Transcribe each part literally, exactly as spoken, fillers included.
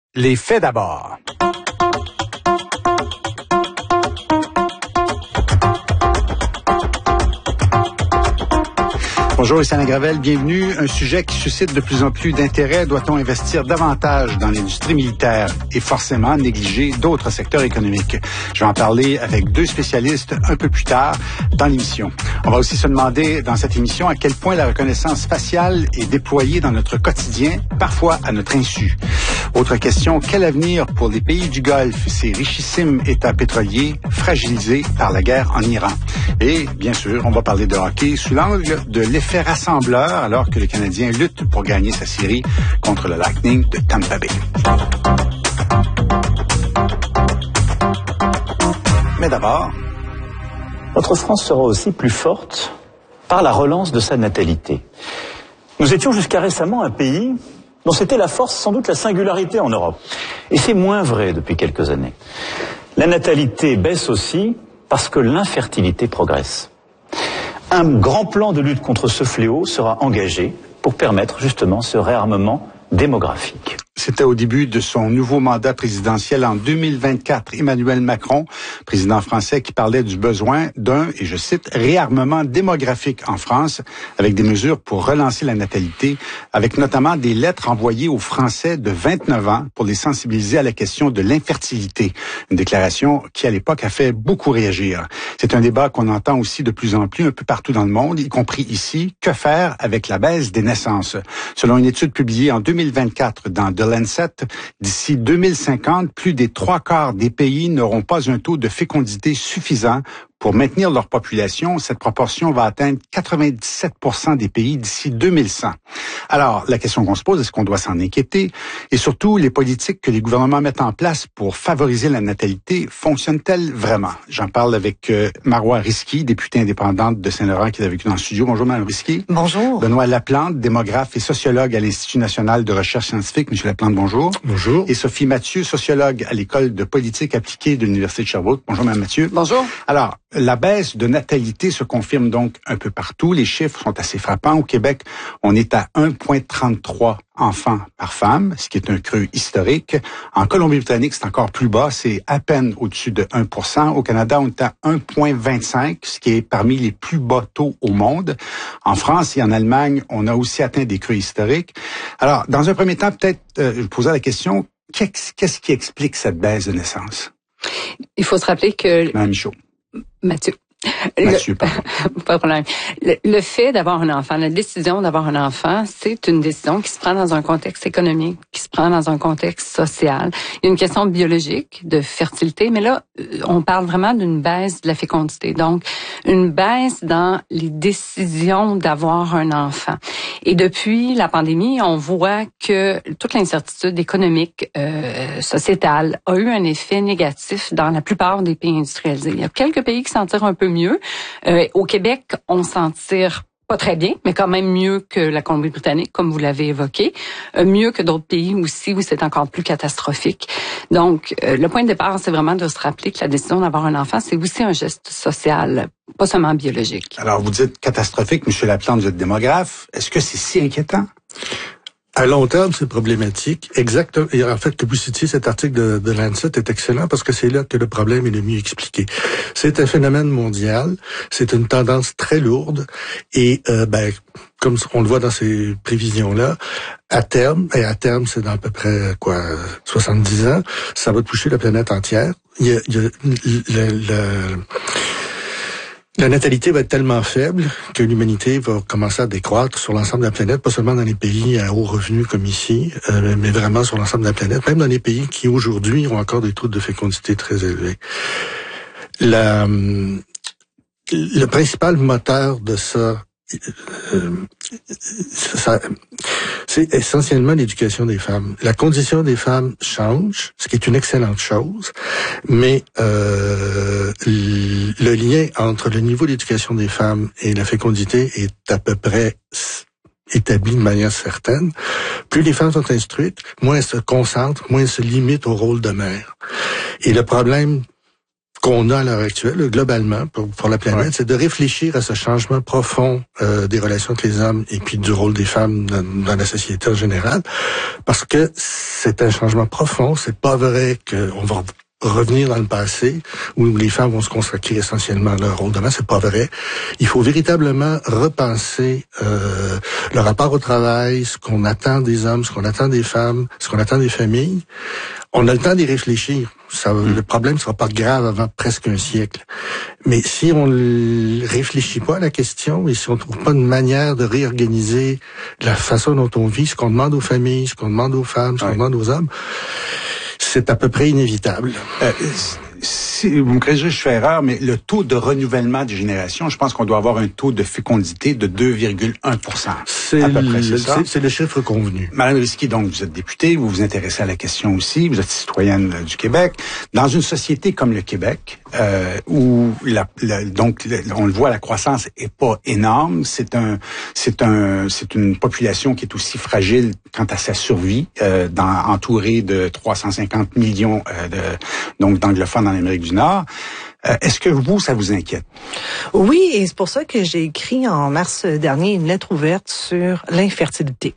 Les faits d'abord. Bonjour, ici Alain Gravel, bienvenue. Un sujet qui suscite de plus en plus d'intérêt. Doit-on investir davantage dans l'industrie militaire et forcément négliger d'autres secteurs économiques? Je vais en parler avec deux spécialistes un peu plus tard dans l'émission. On va aussi se demander dans cette émission à quel point la reconnaissance faciale est déployée dans notre quotidien, parfois à notre insu. Autre question, quel avenir pour les pays du Golfe, ces richissimes États pétroliers fragilisés par la guerre en Iran? Et bien sûr, on va parler de hockey sous l'angle de l'effet rassembleur alors que le Canadien lutte pour gagner sa série contre le Lightning de Tampa Bay. Mais d'abord, notre France sera aussi plus forte par la relance de sa natalité. Nous étions jusqu'à récemment un pays dont c'était la force, sans doute la singularité en Europe. Et c'est moins vrai depuis quelques années. La natalité baisse aussi parce que l'infertilité progresse. Un grand plan de lutte contre ce fléau sera engagé pour permettre justement ce réarmement démographique. C'était au début de son nouveau mandat présidentiel en deux mille vingt-quatre. Emmanuel Macron, président français, qui parlait du besoin d'un, et je cite, réarmement démographique en France, avec des mesures pour relancer la natalité, avec notamment des lettres envoyées aux Français de vingt-neuf ans pour les sensibiliser à la question de l'infertilité. Une déclaration qui, à l'époque, a fait beaucoup réagir. C'est un débat qu'on entend aussi de plus en plus un peu partout dans le monde, y compris ici. Que faire avec la baisse des naissances? Selon une étude publiée en deux mille vingt-quatre dans The Lancet, d'ici deux mille cinquante, plus des trois quarts des pays n'auront pas un taux de fécondité suffisant pour maintenir leur population. Cette proportion va atteindre quatre-vingt-dix-sept pour cent des pays d'ici deux mille cent. Alors, la question qu'on se pose, est-ce qu'on doit s'en inquiéter? Et surtout, les politiques que les gouvernements mettent en place pour favoriser la natalité fonctionnent-elles vraiment? J'en parle avec euh, Marois Risky, députée indépendante de Saint-Laurent, qui est avec nous dans le studio. Bonjour, Mme Risky. Bonjour. Benoît Laplante, démographe et sociologue à l'Institut national de recherche scientifique. Monsieur Laplante, bonjour. Bonjour. Et Sophie Mathieu, sociologue à l'École de politique appliquée de l'Université de Sherbrooke. Bonjour, Mme Mathieu. Bonjour. Alors, la baisse de natalité se confirme donc un peu partout. Les chiffres sont assez frappants. Au Québec, on est à un virgule trente-trois enfants par femme, ce qui est un creux historique. En Colombie-Britannique, c'est encore plus bas, c'est à peine au-dessus de un pour cent. Au Canada, on est à un virgule vingt-cinq, ce qui est parmi les plus bas taux au monde. En France et en Allemagne, on a aussi atteint des creux historiques. Alors, dans un premier temps, peut-être, euh, je posais la question, qu'est-ce, qu'est-ce qui explique cette baisse de naissance? Il faut se rappeler que... Mme Michaud. Mathieu. Mathieu, pardon. Pas de problème. Le, le fait d'avoir un enfant, la décision d'avoir un enfant, c'est une décision qui se prend dans un contexte économique, qui se prend dans un contexte social. Il y a une question biologique de fertilité, mais là, on parle vraiment d'une baisse de la fécondité. Donc, une baisse dans les décisions d'avoir un enfant. Et depuis la pandémie, on voit que toute l'incertitude économique, euh, sociétale, a eu un effet négatif dans la plupart des pays industrialisés. Il y a quelques pays qui s'en tirent un peu mieux. Euh, au Québec, on s'en tire pas très bien, mais quand même mieux que la Colombie-Britannique, comme vous l'avez évoqué. Euh, mieux que d'autres pays aussi où c'est encore plus catastrophique. Donc, euh, le point de départ, c'est vraiment de se rappeler que la décision d'avoir un enfant, c'est aussi un geste social, pas seulement biologique. Alors, vous dites catastrophique, M. Laplante, vous êtes démographe. Est-ce que c'est si inquiétant? À long terme, c'est problématique. Exactement. Et en fait, que vous citiez cet article de, de Lancet est excellent parce que c'est là que le problème est le mieux expliqué. C'est un phénomène mondial. C'est une tendance très lourde. Et, euh, ben, comme on le voit dans ces prévisions-là, à terme, et à terme, c'est dans à peu près, quoi, soixante-dix ans, ça va toucher la planète entière. Il y a, il y a le, le, La natalité va être tellement faible que l'humanité va commencer à décroître sur l'ensemble de la planète, pas seulement dans les pays à haut revenu comme ici, euh, mais vraiment sur l'ensemble de la planète, même dans les pays qui aujourd'hui ont encore des taux de fécondité très élevés. La, le principal moteur de ça, euh, ça c'est essentiellement l'éducation des femmes. La condition des femmes change, ce qui est une excellente chose, mais euh, le lien entre le niveau d'éducation des femmes et la fécondité est à peu près établi de manière certaine. Plus les femmes sont instruites, moins elles se concentrent, moins elles se limitent au rôle de mère. Et le problème qu'on a à l'heure actuelle, globalement, pour, pour la planète, ouais. c'est de réfléchir à ce changement profond euh, des relations entre les hommes et puis du rôle des femmes dans, dans la société en général, parce que c'est un changement profond. C'est pas vrai qu'on va revenir dans le passé où les femmes vont se consacrer essentiellement à leur rôle de mère. C'est pas vrai. Il faut véritablement repenser euh, le rapport au travail, ce qu'on attend des hommes, ce qu'on attend des femmes, ce qu'on attend des familles. On a le temps d'y réfléchir. Ça, mmh. Le problème sera pas grave avant presque un siècle. Mais si on ne réfléchit pas à la question et si on trouve pas une manière de réorganiser la façon dont on vit, ce qu'on demande aux familles, ce qu'on demande aux femmes, ce qu'on ouais. demande aux hommes, c'est à peu près inévitable. Euh, si, vous me corrigez, je fais erreur, mais le taux de renouvellement des générations, je pense qu'on doit avoir un taux de fécondité de deux virgule un pour cent. C'est, à peu près, c'est, ça. C'est, c'est le chiffre convenu. Madame Risky, donc, vous êtes députée, vous vous intéressez à la question aussi, vous êtes citoyenne du Québec. Dans une société comme le Québec, euh, où la, la, donc on le voit, la croissance est pas énorme, c'est un, c'est un, c'est une population qui est aussi fragile quant à sa survie, euh, dans, entourée de trois cent cinquante millions euh, de, donc d'anglophones en Amérique du Nord. Euh, est-ce que vous, ça vous inquiète? Oui, et c'est pour ça que j'ai écrit en mars dernier une lettre ouverte sur l'infertilité.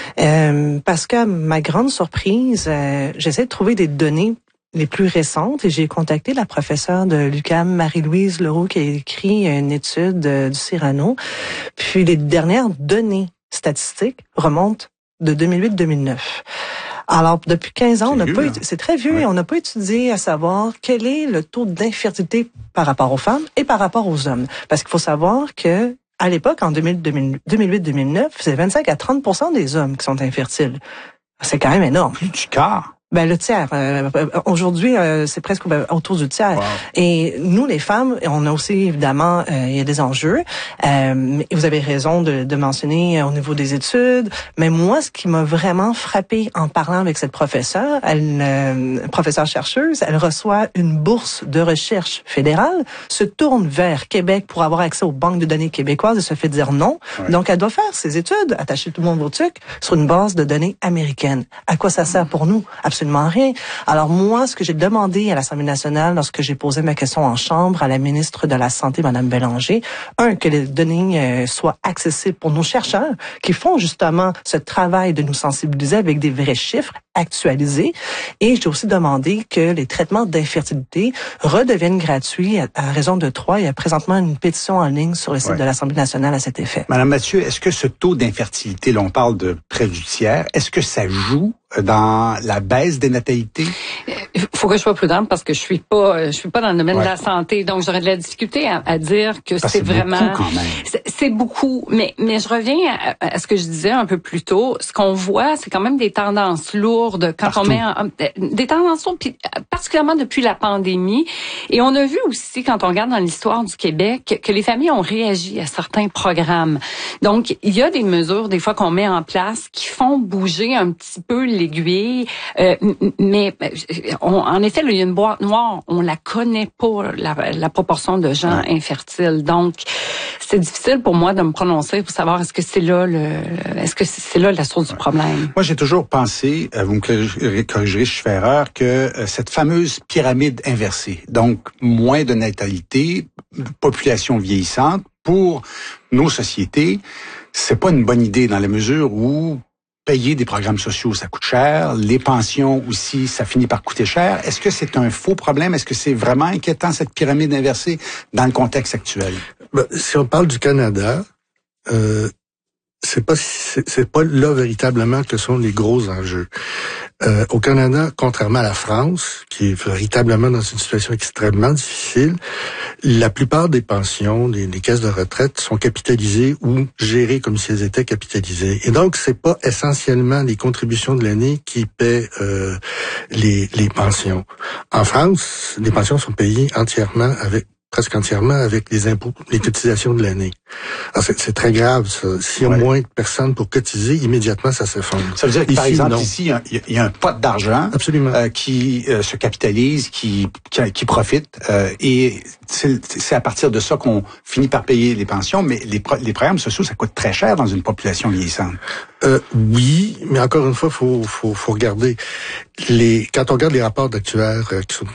Euh, parce qu'à ma grande surprise, euh, j'essaie de trouver des données les plus récentes et j'ai contacté la professeure de l'U Q A M, Marie-Louise Leroux, qui a écrit une étude euh, du Cyrano. Puis les dernières données statistiques remontent de deux mille huit à deux mille neuf. Alors, depuis quinze ans, c'est on n'a pas, hein? C'est très vieux, ouais. Et on n'a pas étudié à savoir quel est le taux d'infertilité par rapport aux femmes et par rapport aux hommes. Parce qu'il faut savoir que, à l'époque, en deux mille huit à deux mille neuf, c'est vingt-cinq à trente pour cent des hommes qui sont infertiles. C'est quand même énorme. Plus du quart. Ben le tiers. Euh, aujourd'hui, euh, c'est presque ben, autour du tiers. Wow. Et nous, les femmes, on a aussi évidemment, euh, il y a des enjeux. Euh, et vous avez raison de, de mentionner euh, au niveau des études. Mais moi, ce qui m'a vraiment frappée en parlant avec cette professeure, elle, euh, professeure chercheuse, elle reçoit une bourse de recherche fédérale, se tourne vers Québec pour avoir accès aux banques de données québécoises et se fait dire non. Ouais. Donc, elle doit faire ses études, attacher tout le monde au tuc, sur une base de données américaine. À quoi ça sert pour nous? Absolument rien. Alors moi, ce que j'ai demandé à l'Assemblée nationale lorsque j'ai posé ma question en chambre à la ministre de la Santé, Mme Bélanger, un, que les données euh, soient accessibles pour nos chercheurs qui font justement ce travail de nous sensibiliser avec des vrais chiffres actualisés. Et j'ai aussi demandé que les traitements d'infertilité redeviennent gratuits à, à raison de trois. Il y a présentement une pétition en ligne sur le site ouais. de l'Assemblée nationale à cet effet. Madame Mathieu, est-ce que ce taux d'infertilité, là on parle de près du tiers, est-ce que ça joue dans la baisse des natalités? Il faut que je sois prudente parce que je suis pas, je suis pas dans le domaine ouais. de la santé, donc j'aurais de la difficulté à, à dire que c'est, c'est vraiment. Beaucoup quand même. C'est, c'est beaucoup, mais mais je reviens à, à ce que je disais un peu plus tôt. Ce qu'on voit, c'est quand même des tendances lourdes quand Partout. on met en, des tendances lourdes, particulièrement depuis la pandémie. Et on a vu aussi quand on regarde dans l'histoire du Québec que les familles ont réagi à certains programmes. Donc il y a des mesures des fois qu'on met en place qui font bouger un petit peu l'aiguille, euh, mais on, en effet, là, il y a une boîte noire, on la connaît pas, la, la proportion de gens ouais. infertiles. Donc, c'est difficile pour moi de me prononcer pour savoir est-ce que c'est là le, est-ce que c'est là la source du problème. Moi, j'ai toujours pensé, vous me corrigerez si je fais erreur, que cette fameuse pyramide inversée, donc moins de natalité, population vieillissante, pour nos sociétés, c'est pas une bonne idée dans la mesure où payer des programmes sociaux, ça coûte cher. Les pensions aussi, ça finit par coûter cher. Est-ce que c'est un faux problème? Est-ce que c'est vraiment inquiétant, cette pyramide inversée, dans le contexte actuel? Ben, si on parle du Canada, euh, c'est pas c'est, c'est pas là véritablement que sont les gros enjeux. Euh, au Canada, contrairement à la France, qui est véritablement dans une situation extrêmement difficile, la plupart des pensions, des, des caisses de retraite sont capitalisées ou gérées comme si elles étaient capitalisées. Et donc, c'est pas essentiellement les contributions de l'année qui paient euh, les, les pensions. En France, les pensions sont payées entièrement avec presque entièrement avec les impôts, les cotisations de l'année. Alors c'est, c'est très grave, ça. S'il y a ouais. moins de personnes pour cotiser, immédiatement, ça s'effondre. Ça veut dire que, ici, par exemple, non. ici, il y, y a un pot d'argent Absolument. Euh, qui euh, se capitalise, qui, qui, qui profite, euh, et c'est, c'est à partir de ça qu'on finit par payer les pensions, mais les, pro- les programmes sociaux, ça coûte très cher dans une population vieillissante. Euh, oui, mais encore une fois, faut, faut, faut regarder les, quand on regarde les rapports d'actuaires euh, qui sont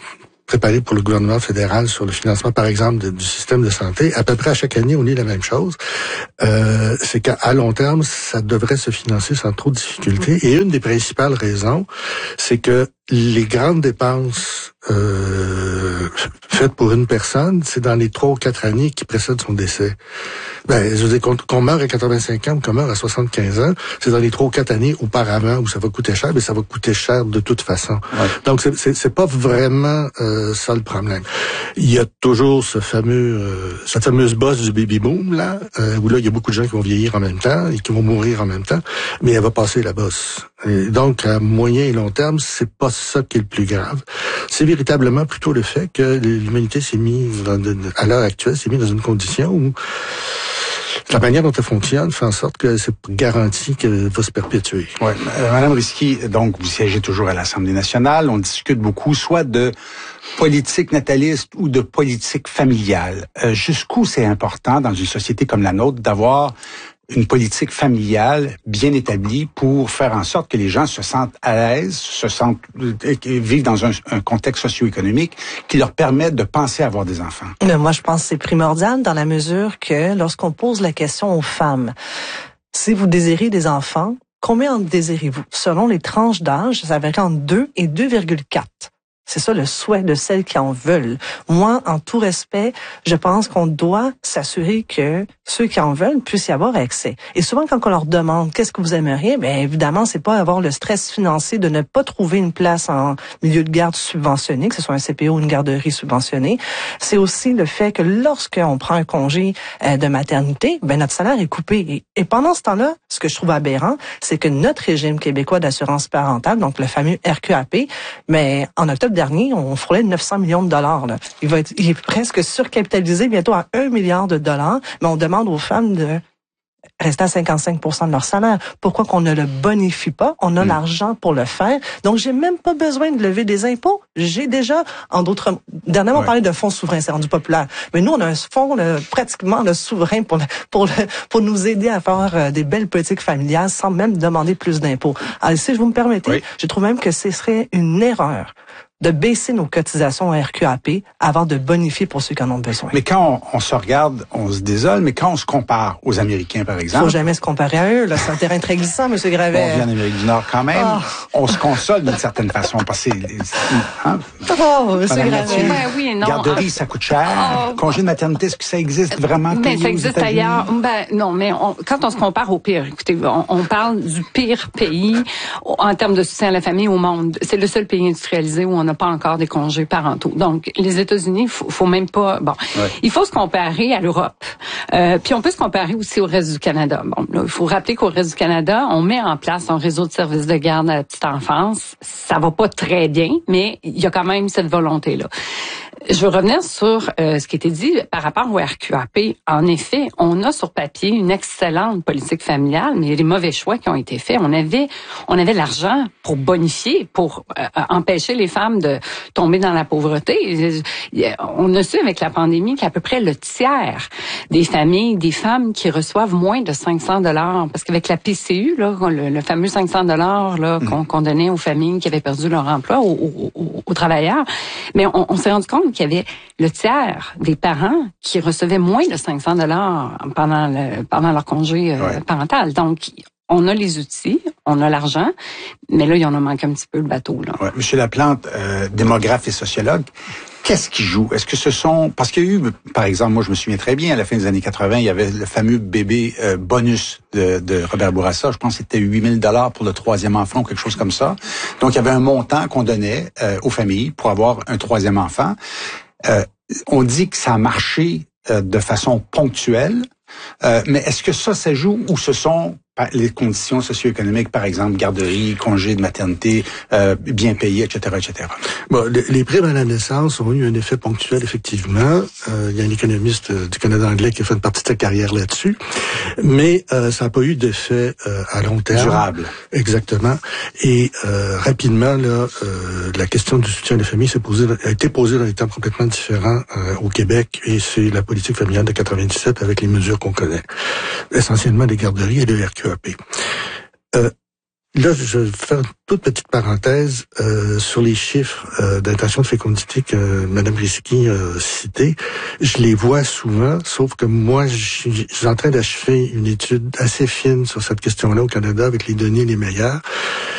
préparé pour le gouvernement fédéral sur le financement, par exemple, de, du système de santé, à peu près à chaque année, on lit la même chose. Euh, c'est qu'à long terme, ça devrait se financer sans trop de difficultés. Et une des principales raisons, c'est que les grandes dépenses euh, faites pour une personne, c'est dans les trois ou quatre années qui précèdent son décès. Ben, je veux dire, qu'on, qu'on meurt à quatre-vingt-cinq ans ou qu'on meurt à soixante-quinze ans, c'est dans les trois ou quatre années auparavant où ça va coûter cher, mais ça va coûter cher de toute façon. Ouais. Donc, c'est, c'est, c'est pas vraiment euh, ça le problème. Il y a toujours ce fameux, euh, cette fameuse bosse du baby boom, là, euh, où là, il y a beaucoup de gens qui vont vieillir en même temps et qui vont mourir en même temps, mais elle va passer la bosse. Et donc, à moyen et long terme, c'est pas ça qui est le plus grave. C'est véritablement plutôt le fait que l'humanité s'est mise, dans, à l'heure actuelle, s'est mise dans une condition où la manière dont elle fonctionne fait en sorte que c'est garanti qu'elle va se perpétuer. Ouais, euh, Madame Risky, donc vous siégez toujours à l'Assemblée nationale. On discute beaucoup, soit de politique nataliste ou de politique familiale. Euh, jusqu'où c'est important dans une société comme la nôtre d'avoir une politique familiale bien établie pour faire en sorte que les gens se sentent à l'aise, se sentent vivent dans un, un contexte socio-économique qui leur permet de penser à avoir des enfants. Mais moi, je pense que c'est primordial dans la mesure que lorsqu'on pose la question aux femmes, si vous désirez des enfants, combien en désirez-vous? Selon les tranches d'âge, ça varie entre deux et deux virgule quatre. C'est ça le souhait de celles qui en veulent. Moi, en tout respect, je pense qu'on doit s'assurer que ceux qui en veulent puissent y avoir accès. Et souvent, quand on leur demande qu'est-ce que vous aimeriez, bien évidemment, c'est pas avoir le stress financier de ne pas trouver une place en milieu de garde subventionné, que ce soit un C P O ou une garderie subventionnée. C'est aussi le fait que lorsqu'on prend un congé euh, de maternité, ben notre salaire est coupé. Et, et pendant ce temps-là, ce que je trouve aberrant, c'est que notre régime québécois d'assurance parentale, donc le fameux R Q A P, mais en octobre dernier, on frôlait neuf cents millions de dollars. Là. Il va être, il est presque surcapitalisé, bientôt à un milliard de dollars, mais on demande aux femmes de rester à cinquante-cinq pour cent de leur salaire. Pourquoi qu'on ne le bonifie pas? On a mmh. l'argent pour le faire. Donc, j'ai même pas besoin de lever des impôts. J'ai déjà, en d'autres... Dernièrement, ouais. on parlait de fonds souverains, c'est rendu populaire. Mais nous, on a un fonds là, pratiquement là, souverain pour, pour, pour nous aider à faire euh, des belles politiques familiales sans même demander plus d'impôts. Alors, si je vous me permettez, oui. je trouve même que ce serait une erreur de baisser nos cotisations au R Q A P avant de bonifier pour ceux qui en ont besoin. Mais quand on, on se regarde, on se désole, mais quand on se compare aux Américains, par exemple... Faut jamais se comparer à eux, là. C'est un terrain très glissant, M. Gravet. On vient d'Amérique du Nord quand même. Oh. On se console d'une certaine façon, parce que... Hein? Oh, M. Gravet. Ben oui et non. Garderie, ça coûte cher. Oh. Congé de maternité, est-ce que ça existe vraiment? Ben, ça existe ailleurs. Ben, non, mais on, quand on se compare au pire, écoutez, on, on parle du pire pays en termes de soutien à la famille au monde. C'est le seul pays industrialisé où on n'a pas encore des congés parentaux. Donc, les États-Unis, faut, faut même pas... Bon, ouais. il faut se comparer à l'Europe. Euh, puis on peut se comparer aussi au reste du Canada. Bon, là, il faut rappeler qu'au reste du Canada, on met en place un réseau de services de garde à la petite enfance. Ça va pas très bien, mais il y a quand même cette volonté-là. Je veux revenir sur euh, ce qui était dit par rapport au R Q A P. En effet, on a sur papier une excellente politique familiale, mais il y a des mauvais choix qui ont été faits. On avait, on avait l'argent pour bonifier, pour euh, empêcher les femmes de tomber dans la pauvreté. On a su avec la pandémie qu'à peu près le tiers des familles, des femmes qui reçoivent moins de cinq cents dollars, parce qu'avec la P C U, là, le, le fameux cinq cents dollars là mmh. qu'on, qu'on donnait aux familles qui avaient perdu leur emploi, aux, aux, aux travailleurs, mais on, on s'est rendu compte qu'il y avait le tiers des parents qui recevaient moins de cinq cents dollars pendant le, pendant leur congé euh, ouais. parental. Donc, on a les outils, on a l'argent, mais là, il y en a manqué un petit peu le bateau. Là. Ouais. Monsieur Laplante, euh, démographe et sociologue, qu'est-ce qui joue? Est-ce que ce sont... Parce qu'il y a eu, par exemple, moi je me souviens très bien, à la fin des années quatre-vingts, il y avait le fameux bébé euh, bonus de, de Robert Bourassa. Je pense que c'était huit mille dollars pour le troisième enfant ou quelque chose comme ça. Donc, il y avait un montant qu'on donnait euh, aux familles pour avoir un troisième enfant. Euh, on dit que ça a marché euh, de façon ponctuelle, euh, mais est-ce que ça, ça joue ou ce sont les conditions socio-économiques, par exemple, garderie, congé de maternité, euh, bien payé, et cetera, et cetera. Bon, les, les primes à la naissance ont eu un effet ponctuel, effectivement. Euh, il y a un économiste du Canada anglais qui a fait une partie de sa carrière là-dessus. Mais euh, ça n'a pas eu d'effet euh, à long terme. Durable. Exactement. Et euh, rapidement, là, euh, la question du soutien à la famille s'est posée, a été posée dans des temps complètement différents euh, au Québec. Et c'est la politique familiale de quatre-vingt-dix-sept avec les mesures qu'on connaît. Essentiellement des garderies et des R Q A P. Euh, Là, je vais faire une toute petite parenthèse euh, sur les chiffres euh, d'intention de fécondité que Mme Risky a cités. Je les vois souvent, sauf que moi, je suis, je suis en train d'achever une étude assez fine sur cette question-là au Canada avec les données les meilleures.